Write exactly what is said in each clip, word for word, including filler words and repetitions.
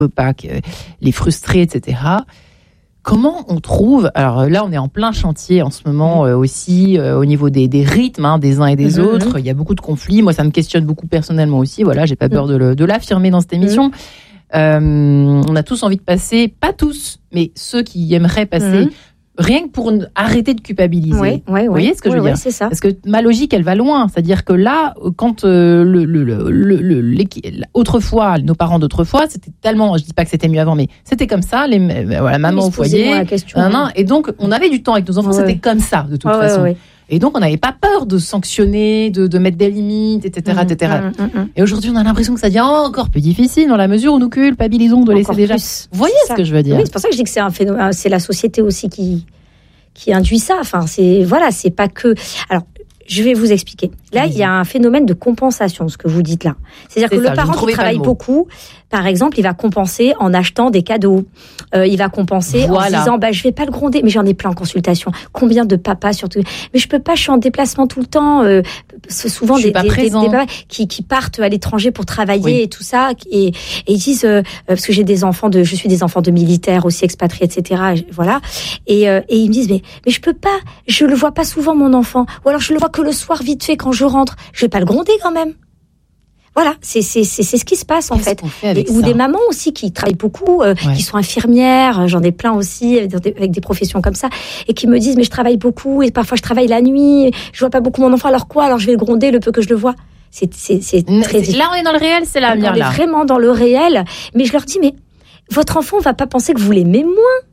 pas, les frustrés, et cetera. Comment on trouve, alors là on est en plein chantier en ce moment euh, aussi euh, au niveau des, des rythmes hein, des uns et des mmh. autres, il y a beaucoup de conflits, moi ça me questionne beaucoup personnellement aussi, voilà, j'ai pas peur de, le, de l'affirmer dans cette émission. Mmh. Euh, on a tous envie de passer, pas tous, mais ceux qui aimeraient passer, mmh. rien que pour arrêter de culpabiliser. Oui, oui, oui. Vous voyez ce que oui, je veux oui, dire ? C'est ça. Parce que ma logique, elle va loin. C'est-à-dire que là, quand euh, le, le, le, le, autrefois, nos parents d'autrefois, c'était tellement, je dis pas que c'était mieux avant, mais c'était comme ça, les, voilà, maman au foyer, question, nan, nan, et donc on avait du temps avec nos enfants, ouais, c'était ouais. comme ça de toute ouais, façon. Ouais, ouais. Et donc, on n'avait pas peur de sanctionner, de, de mettre des limites, et cetera, mmh, et cetera. Mmh, mmh. Et aujourd'hui, on a l'impression que ça devient encore plus difficile dans la mesure où nous culpabilisons de laisser déjà. Vous voyez ce que je veux dire ? Oui, c'est pour ça que je dis que c'est un phénomène. C'est la société aussi qui qui induit ça. Enfin, c'est voilà, c'est pas que. Alors, je vais vous expliquer. Là, il y a un phénomène de compensation, ce que vous dites là. C'est-à-dire c'est que ça, le parent qui travaille beaucoup, par exemple, il va compenser en achetant des cadeaux. Euh, il va compenser voilà. en disant, bah, je vais pas le gronder, mais j'en ai plein en consultation. Combien de papas surtout. Mais je peux pas, je suis en déplacement tout le temps. Euh, c'est souvent des, des, des, des papas qui, qui partent à l'étranger pour travailler oui. et tout ça, et, et ils disent, euh, parce que j'ai des enfants de, je suis des enfants de militaires aussi expatriés, et cetera. Voilà. Et, euh, et ils me disent, mais, mais je peux pas, je le vois pas souvent mon enfant, ou alors je le vois que le soir vite fait quand je rentre. Je vais pas le gronder quand même. Voilà, c'est c'est c'est c'est ce qui se passe en Qu'est-ce fait. fait et, ou des mamans aussi qui travaillent beaucoup, euh, ouais. qui sont infirmières. J'en ai plein aussi avec des professions comme ça et qui me disent mais je travaille beaucoup et parfois je travaille la nuit. Je vois pas beaucoup mon enfant. Alors quoi ? Alors je vais le gronder le peu que je le vois. C'est c'est c'est très difficile. Là on est dans le réel, c'est la On est là. vraiment dans le réel. Mais je leur dis mais votre enfant va pas penser que vous l'aimez moins.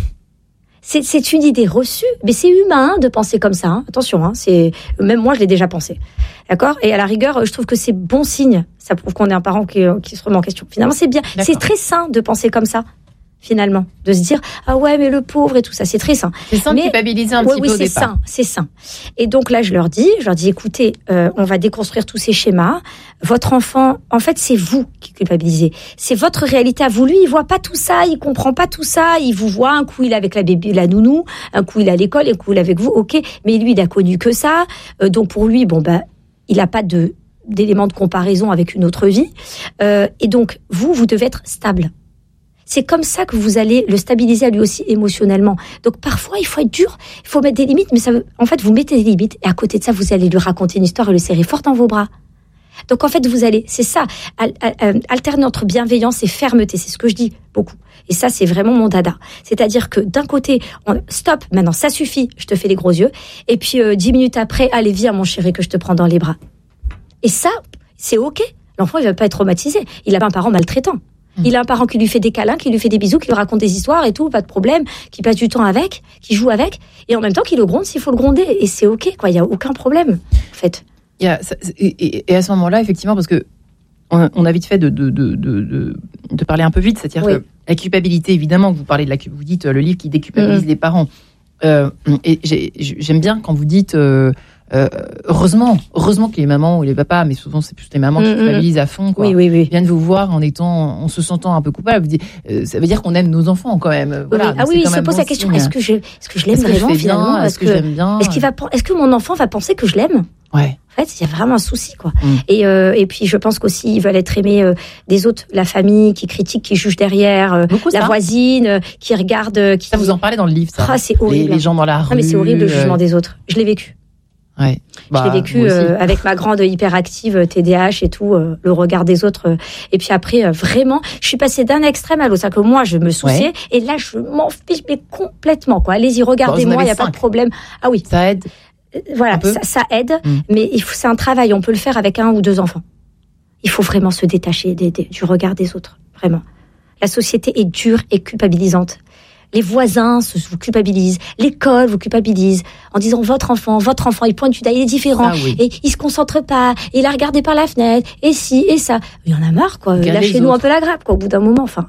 C'est, c'est une idée reçue, mais c'est humain de penser comme ça. Hein. Attention, hein, c'est même moi je l'ai déjà pensé, d'accord. Et à la rigueur, je trouve que c'est bon signe. Ça prouve qu'on est un parent qui, qui se remet en question. Finalement, c'est bien. D'accord. C'est très sain de penser comme ça. Finalement, de se dire ah ouais mais le pauvre et tout ça, c'est très sain. C'est sain de culpabiliser un ouais, petit oui, peu au c'est départ. sain, c'est sain. Et donc là, je leur dis, je leur dis, écoutez, euh, on va déconstruire tous ces schémas. Votre enfant, en fait, c'est vous qui culpabilisez. C'est votre réalité à vous. Lui, il voit pas tout ça, il comprend pas tout ça. Il vous voit un coup il est avec la bébé, la nounou, un coup il est à l'école, un coup il est avec vous. Ok, mais lui, il a connu que ça. Euh, donc pour lui, bon bah, il a pas de d'éléments de comparaison avec une autre vie. Euh, et donc vous, vous devez être stable. C'est comme ça que vous allez le stabiliser à lui aussi émotionnellement. Donc parfois, il faut être dur, il faut mettre des limites, mais ça, en fait, vous mettez des limites et à côté de ça, vous allez lui raconter une histoire et le serrer fort dans vos bras. Donc en fait, vous allez, c'est ça, al- al- alterner entre bienveillance et fermeté, c'est ce que je dis beaucoup. Et ça, c'est vraiment mon dada. C'est-à-dire que d'un côté, on, stop, maintenant ça suffit, je te fais les gros yeux, et puis euh, dix minutes après, allez viens mon chéri que je te prends dans les bras. Et ça, c'est ok. L'enfant, il va pas être traumatisé. Il a pas un parent maltraitant. Il a un parent qui lui fait des câlins, qui lui fait des bisous, qui lui raconte des histoires et tout, pas de problème, qui passe du temps avec, qui joue avec, et en même temps qui le gronde s'il faut le gronder. Et c'est ok, quoi. Il y a aucun problème, en fait. Il y a, et, et à ce moment-là, effectivement, parce que on, on a vite fait de, de, de, de, de parler un peu vite, c'est-à-dire oui. que la culpabilité, évidemment, vous parlez de la, vous dites le livre qui déculpabilise mmh. les parents. Euh, et j'ai, j'aime bien quand vous dites. Euh, Euh, heureusement, heureusement que les mamans ou les papas, mais souvent c'est plus les mamans qui culpabilisent à fond, quoi, oui, oui, oui. viennent vous voir en étant, en se sentant un peu coupable. Vous dites, euh, ça veut dire qu'on aime nos enfants quand même. Voilà. Oui, ah oui, il se pose la question est-ce que je, est-ce que je l'aime est-ce vraiment que je finalement bien, est-ce que, que j'aime bien Est-ce qu'il va, est-ce que mon enfant va penser que je l'aime? Ouais. En fait, il y a vraiment un souci, quoi. Mm. Et euh, et puis je pense qu'aussi ils veulent être aimés euh, des autres, la famille qui critique, qui juge derrière, euh, la voisine euh, qui regarde. Euh, qui... Ça vous en parlez dans le livre, ça. Ah, c'est horrible. Les, les gens dans la rue. Ah, mais c'est horrible le jugement des autres. Je l'ai vécu. Ouais. Bah, je l'ai vécu euh, avec ma grande hyperactive T D A H et tout, euh, le regard des autres. Euh, et puis après, euh, vraiment, je suis passée d'un extrême à l'autre. C'est-à-dire que moi, je me souciais, ouais. et là, je m'en fiche, mais complètement, quoi. Allez-y, regardez-moi, il n'y a cinq. Pas de problème. Ah oui. Ça aide. Euh, voilà, ça, ça aide, mm. mais il faut, c'est un travail. On peut le faire avec un ou deux enfants. Il faut vraiment se détacher des, des, du regard des autres. Vraiment. La société est dure et culpabilisante. Les voisins se vous culpabilisent, l'école vous culpabilise en disant votre enfant, votre enfant, il pointe du doigt, il est différent, oui. et il se concentre pas, et il a regardé par la fenêtre, et ci, et ça. Il y en a marre, quoi. Lâchez-nous un peu la grappe, quoi, au bout d'un moment, enfin.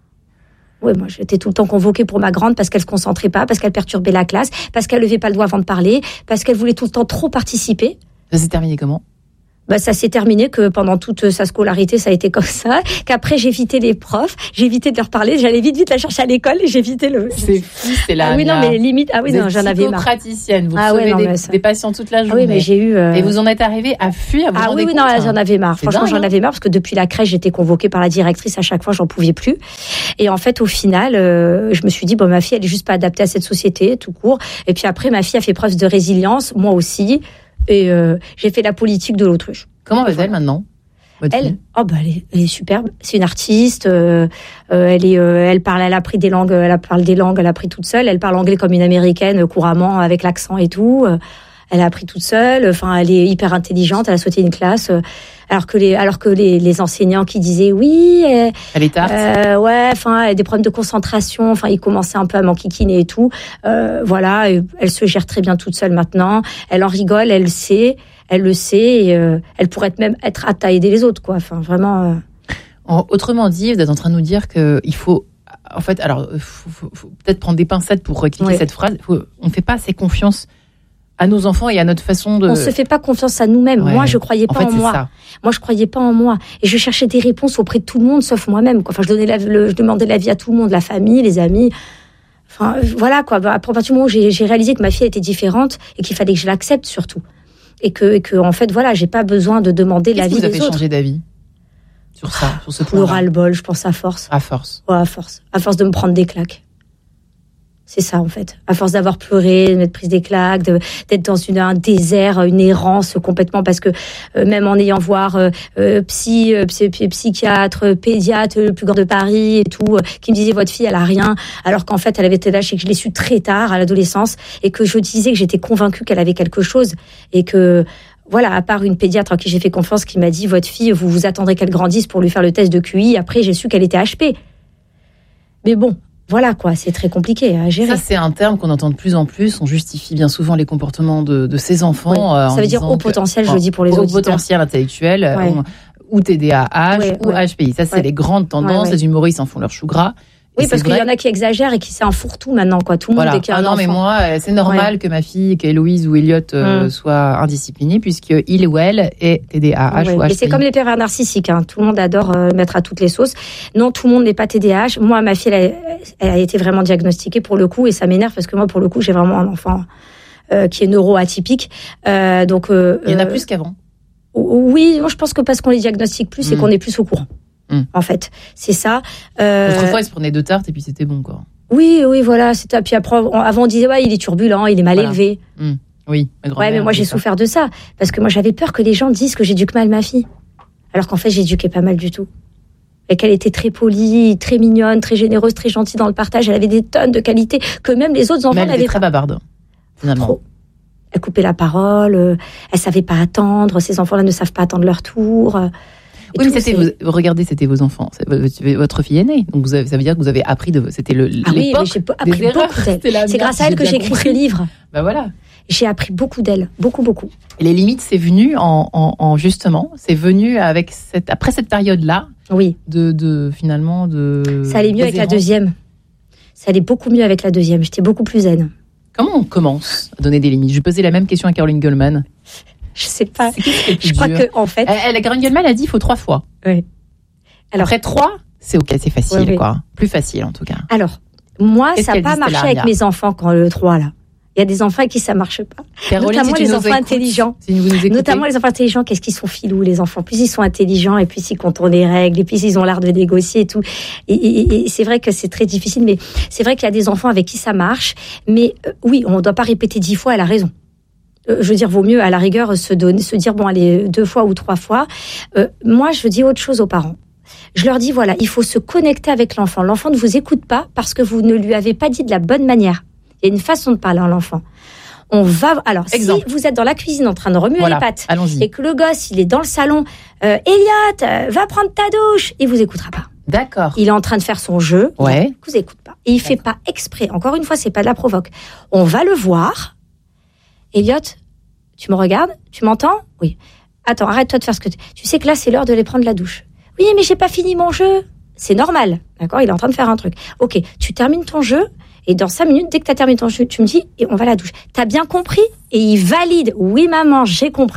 Ouais, moi, j'étais tout le temps convoquée pour ma grande parce qu'elle se concentrait pas, parce qu'elle perturbait la classe, parce qu'elle levait pas le doigt avant de parler, parce qu'elle voulait tout le temps trop participer. Ça s'est terminé comment? Bah, ça s'est terminé que pendant toute sa scolarité, ça a été comme ça. Qu'après, j'évitais les profs, j'évitais de leur parler, j'allais vite, vite la chercher à l'école et j'évitais le. C'est fou, c'est là. Ah oui, non, mais limite, ah oui, vous non, j'en avais marre. Praticienne, vous ah recevez ouais, non, des, ça... des patients toute la journée. Ah oui, mais j'ai eu. Euh... Et vous en êtes arrivé à fuir. Vous ah oui, oui, non, là, j'en avais marre. Franchement, dingue, j'en avais marre parce que depuis la crèche, j'étais convoquée par la directrice à chaque fois, j'en pouvais plus. Et en fait, au final, euh, je me suis dit, bon, ma fille, elle est juste pas adaptée à cette société, tout court. Et puis après, ma fille a fait preuve de résilience, moi aussi. Et euh, j'ai fait la politique de l'autruche. Comment va-t-elle maintenant? Votre elle, fille oh bah elle est, elle est superbe. C'est une artiste. Euh, euh, elle est, euh, elle parle, elle a appris des langues. Elle parle des langues. Elle a appris toute seule. Elle parle anglais comme une américaine couramment avec l'accent et tout. Euh, elle a appris toute seule. Enfin, elle est hyper intelligente. Elle a sauté une classe. Euh, alors que les, alors que les, les enseignants qui disaient oui, euh, elle est tarte. Euh, ouais, enfin, elle a des problèmes de concentration. Enfin, ils commençaient un peu à m'enquiquiner et tout. Euh, voilà, et elle se gère très bien toute seule maintenant. Elle en rigole. Elle le sait. Elle le sait et euh, elle pourrait même être apte à aider les autres, quoi. Enfin, vraiment. Euh... Autrement dit, vous êtes en train de nous dire que il faut, en fait, alors, faut, faut, faut peut-être prendre des pincettes pour rectifier oui. cette phrase. Faut, on ne fait pas assez confiance à nos enfants et à notre façon de. On se fait pas confiance à nous-mêmes. Ouais. Moi, je croyais pas en, fait, en moi. Ça. Moi, je croyais pas en moi et je cherchais des réponses auprès de tout le monde, sauf moi-même. Quoi. Enfin, je donnais la, le, je demandais l'avis à tout le monde, la famille, les amis. Enfin, voilà quoi. À partir du moment où j'ai, j'ai réalisé que ma fille était différente et qu'il fallait que je l'accepte surtout. Et que, et que, en fait, voilà, j'ai pas besoin de demander Qu'est-ce l'avis des autres. Qu'est-ce qui vous a fait changer d'avis sur ça, sur ce point? Le ras-le-bol, je pense, à force. À force. Ouais, à force. À force de me prendre des claques. C'est ça, en fait. À force d'avoir pleuré, de m'être prise des claques, de, d'être dans une, un désert, une errance complètement, parce que euh, même en ayant voir euh, euh, psy, euh, psy, psychiatre, pédiatre, le plus grand de Paris et tout, euh, qui me disait votre fille, elle a rien, alors qu'en fait, elle avait tel âge et que je l'ai su très tard, à l'adolescence, et que je disais que j'étais convaincue qu'elle avait quelque chose, et que... Voilà, à part une pédiatre à qui j'ai fait confiance, qui m'a dit, votre fille, vous vous attendrez qu'elle grandisse pour lui faire le test de Q I. Après, j'ai su qu'elle était H P. Mais bon, voilà quoi, c'est très compliqué à gérer. Ça, c'est un terme qu'on entend de plus en plus. On justifie bien souvent les comportements de, de ces enfants. Oui. Euh, Ça veut dire haut potentiel, que, je le dis pour les haut auditeurs. Haut potentiel intellectuel, ouais. on, ou T D A H, ouais, ou ouais. H P I. Ça, c'est ouais. les grandes tendances. Ouais, ouais. Les humoristes en font leur chou gras. Oui, parce qu'il y en a qui exagèrent et qui c'est un fourre-tout maintenant, quoi. Tout le voilà. monde est qui a ah un non, enfant. mais moi, c'est normal ouais. que ma fille, qu'Héloïse ou Elliot euh, mm. soit indisciplinée, puisque il ou elle est T D A H ouais. ou H P I. Et c'est comme les pervers narcissiques, hein. Tout le monde adore euh, mettre à toutes les sauces. Non, tout le monde n'est pas T D A H. Moi, ma fille, elle a, elle a été vraiment diagnostiquée pour le coup, et ça m'énerve parce que moi, pour le coup, j'ai vraiment un enfant euh, qui est neuroatypique. Euh, donc, euh, il y en a plus qu'avant. Oui, moi, je pense que parce qu'on les diagnostique plus, mm. c'est qu'on est plus au courant. Mmh. En fait, c'est ça. Euh... Autrefois, ils se prenaient deux tartes et puis c'était bon, quoi. Oui, oui, voilà. C'était... Puis après, avant, on disait, ouais, il est turbulent, il est mal voilà. élevé. Mmh. Oui, ma ouais, mais moi, j'ai ça. souffert de ça. Parce que moi, j'avais peur que les gens disent que j'éduque mal ma fille. Alors qu'en fait, j'éduquais pas mal du tout. Et qu'elle était très polie, très mignonne, très généreuse, très gentille dans le partage. Elle avait des tonnes de qualités que même les autres enfants mais elle n'avaient était très bavarde, finalement. Trop. Elle coupait la parole, elle savait pas attendre. Ces enfants-là ne savent pas attendre leur tour. Et oui, tout, mais c'était vous, regardez, c'était vos enfants, c'est votre fille aînée. Donc vous avez, ça veut dire que vous avez appris de, c'était le ah l'époque oui, mais j'ai appris des beaucoup d'elle. C'est grâce à elle que j'ai écrit ce livre. Ben voilà. J'ai appris beaucoup d'elle, beaucoup, beaucoup. Et les limites, c'est venu en, en, en justement, c'est venu avec cette, après cette période-là. Oui. De, de finalement de. Ça allait mieux avec la deuxième. Ça allait beaucoup mieux avec la deuxième. J'étais beaucoup plus zen. Comment on commence à donner des limites? Je vais poser la même question à Caroline Goldman. Je sais pas. C'est qu'est-ce qui est plus je crois dur que en fait, elle, elle, Caroline Goldman a dit il faut trois fois. Oui. Alors après trois, c'est ok, c'est facile, oui, oui. quoi. Plus facile en tout cas. Alors moi, qu'est-ce ça n'a pas marché avec mes enfants quand le trois là. Il y a des enfants avec qui ça marche pas. Caroline, notamment si les enfants écoutes, intelligents. Si vous nous notamment les enfants intelligents, qu'est-ce qu'ils sont filous les enfants. Plus ils sont intelligents et plus ils contournent les règles et plus ils ont l'art de négocier et tout. Et, et, et c'est vrai que c'est très difficile, mais c'est vrai qu'il y a des enfants avec qui ça marche. Mais euh, oui, on ne doit pas répéter dix fois. Elle a raison. Euh, je veux dire, vaut mieux à la rigueur se donner, se dire bon allez deux fois ou trois fois. Euh, moi, je dis autre chose aux parents. Je leur dis voilà, il faut se connecter avec l'enfant. L'enfant ne vous écoute pas parce que vous ne lui avez pas dit de la bonne manière. Il y a une façon de parler à l'enfant. On va alors Exemple. Si vous êtes dans la cuisine en train de remuer voilà. les pâtes Allons-y. Et que le gosse il est dans le salon, euh, Elliot, euh, va prendre ta douche, il vous écoutera pas. D'accord. Il est en train de faire son jeu, ouais. il vous écoute pas. Et il D'accord. fait pas exprès. Encore une fois, c'est pas de la provoque. On va le voir. Elliot, tu me regardes, tu m'entends? Oui. Attends, arrête-toi de faire ce que tu. Tu sais que là c'est l'heure de aller prendre la douche. Oui, mais j'ai pas fini mon jeu. C'est normal, d'accord? Il est en train de faire un truc. Ok, tu termines ton jeu. Et dans cinq minutes, dès que tu as terminé ton jeu, tu me dis, et on va à la douche. T'as bien compris? Et il valide. Oui, maman, j'ai compris.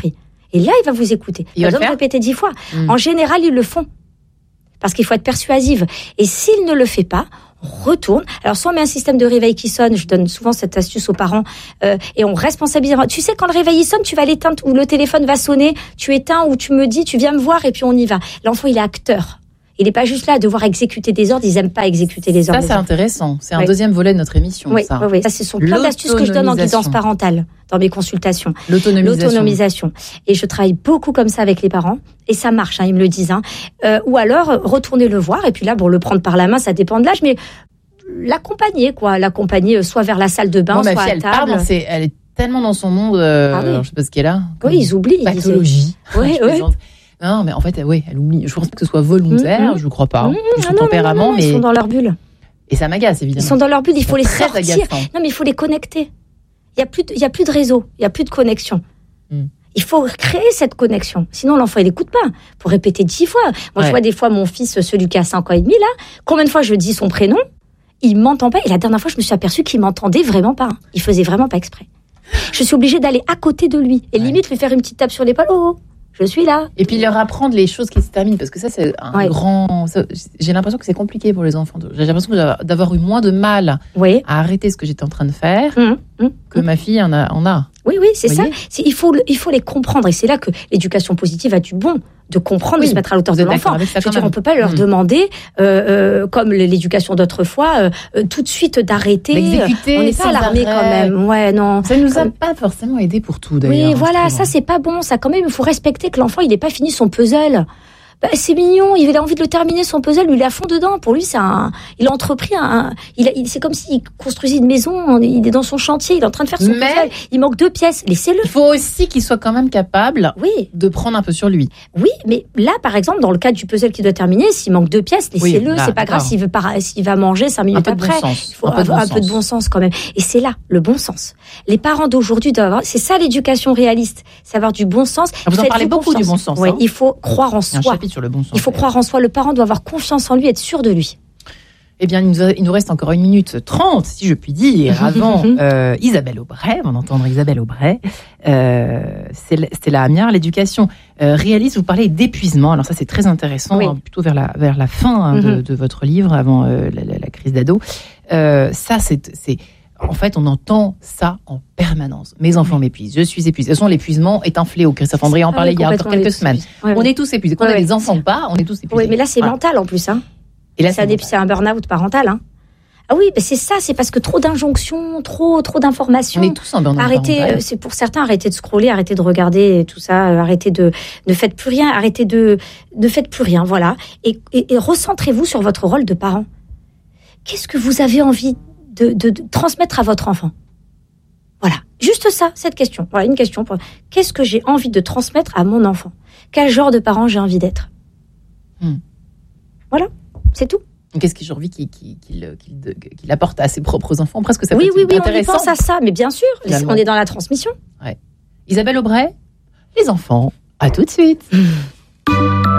Et là, il va vous écouter. Il va le faire répéter dix fois. Mmh. En général, ils le font. Parce qu'il faut être persuasive. Et s'il ne le fait pas, on retourne. Alors, soit on met un système de réveil qui sonne, je donne souvent cette astuce aux parents, euh, et on responsabilise. Tu sais, quand le réveil il sonne, tu vas l'éteindre, ou le téléphone va sonner, tu éteins, ou tu me dis, tu viens me voir, et puis on y va. L'enfant, il est acteur. Il n'est pas juste là à devoir exécuter des ordres, ils n'aiment pas exécuter des ordres. Ça, c'est intéressant. C'est un oui. deuxième volet de notre émission, oui, ça. Oui, oui. Ça, ce sont plein d'astuces que je donne en guidance parentale, dans mes consultations. L'autonomisation. L'autonomisation. Et je travaille beaucoup comme ça avec les parents, et ça marche, hein, ils me le disent. Hein. Euh, ou alors, retourner le voir, et puis là, bon, le prendre par la main, ça dépend de l'âge, mais l'accompagner, quoi. L'accompagner soit vers la salle de bain, Moi, soit ma fille, à elle table. Parle, c'est, elle est tellement dans son monde, euh, ah oui. alors, je sais pas ce qu'elle a. Oui, ils oublient. Pathologie. Oui, oui. Non, mais en fait, oui, elle oublie. Je pense que ce soit volontaire, mmh, je ne crois pas. Mmh, c'est son ah non, tempérament, non, non, mais ils sont dans leur bulle. Et ça m'agace, évidemment. Ils sont dans leur bulle, il faut les sortir. Agaçant. Non, mais il faut les connecter. Il y a plus de, il y a plus de réseau, il y a plus de connexion. Mmh. Il faut créer cette connexion. Sinon, l'enfant, il n'écoute pas. Faut répéter dix fois. Moi, ouais. je vois des fois mon fils, celui qui a cinq ans et demi, là, combien de fois je dis son prénom, il m'entend pas. Et la dernière fois, je me suis aperçue qu'il m'entendait vraiment pas. Il faisait vraiment pas exprès. Je suis obligée d'aller à côté de lui. Et ouais. limite, lui faire une petite tape sur l'épaule. Oh, je suis là. Et puis leur apprendre les choses qui se terminent, parce que ça, c'est un ouais. grand... Ça, j'ai l'impression que c'est compliqué pour les enfants. J'ai l'impression d'avoir eu moins de mal oui. à arrêter ce que j'étais en train de faire mmh, mmh, que mmh. ma fille en a. En a. Oui, oui, c'est ça. C'est, il, faut, il faut les comprendre. Et c'est là que l'éducation positive a du bon. De comprendre, oui, de se mettre à l'auteur de l'enfant. Je veux dire, on ne peut pas leur mmh. demander, euh, euh, comme l'éducation d'autrefois, euh, tout de suite d'arrêter. D'exécuter on n'est pas à l'armée quand même. Ouais, non. Ça ne nous a comme... pas forcément aidé pour tout, d'ailleurs. Oui, voilà, ça, c'est pas bon. Ça, quand même, il faut respecter que l'enfant, il n'ait pas fini son puzzle. Bah, c'est mignon, il a envie de le terminer, son puzzle, lui, il est à fond dedans. Pour lui, c'est un, il a entrepris un, il a, il, c'est comme s'il construisait une maison, il est dans son chantier, il est en train de faire son Mais puzzle. Il manque deux pièces, laissez-le. Il faut aussi qu'il soit quand même capable oui. de prendre un peu sur lui. Oui, mais là, par exemple, dans le cas du puzzle qu'il doit terminer, s'il manque deux pièces, laissez-le, oui, là, c'est pas grave s'il veut pas, s'il va manger cinq minutes un après. Bon sens. Il faut un peu avoir de bon un peu de bon sens quand même. Et c'est là, le bon sens. Les parents d'aujourd'hui doivent avoir, c'est ça l'éducation réaliste, c'est avoir du bon sens. Vous en parlez beaucoup du bon sens. Oui, hein. il faut croire en soi. Un chapitre sur le bon sens. Il faut croire en soi, le parent doit avoir confiance en lui, être sûr de lui. Eh bien, il nous, a, il nous reste encore une minute trente, si je puis dire, avant euh, Isabelle Aubray, on va entendre Isabelle Aubray. Euh, c'est, c'est la Amiard, l'éducation euh, réaliste. Vous parlez d'épuisement, alors ça c'est très intéressant, oui. hein, plutôt vers la, vers la fin hein, mm-hmm. de, de votre livre, avant euh, la, la, la crise d'ado. Euh, ça, c'est... c'est En fait, on entend ça en permanence. Mes enfants oui. m'épuisent, je suis épuisée. De toute façon, l'épuisement est un fléau. Christophe André en parlait il y a encore quelques semaines. Ouais, on ouais. est tous épuisés. Quand ouais, on a ouais. des enfants ou pas, on est tous épuisés. Oui, mais là, c'est voilà. mental en plus. Hein. Et là, c'est, c'est, un, c'est un burn-out parental. Hein. Ah oui, mais c'est ça, c'est parce que trop d'injonctions, trop, trop d'informations. On est tous en burn-out arrêtez, parental. C'est pour certains, arrêtez de scroller, arrêtez de regarder tout ça, arrêtez de, ne faites plus rien, arrêtez de, ne faites plus rien, voilà. Et, et, et recentrez-vous sur votre rôle de parent. Qu'est-ce que vous avez envie de, de, de transmettre à votre enfant? Voilà, juste ça, cette question. Voilà, une question. Pour... Qu'est-ce que j'ai envie de transmettre à mon enfant? Quel genre de parent j'ai envie d'être? hmm. Voilà, c'est tout. Qu'est-ce que j'ai envie qu'il, qu'il, qu'il, qu'il, qu'il apporte à ses propres enfants? Presque ça peut oui, être oui, oui, intéressant. On y pense à ça, mais bien sûr, finalement. On est dans la transmission. Ouais. Isabelle Aubray, les enfants, à tout de suite.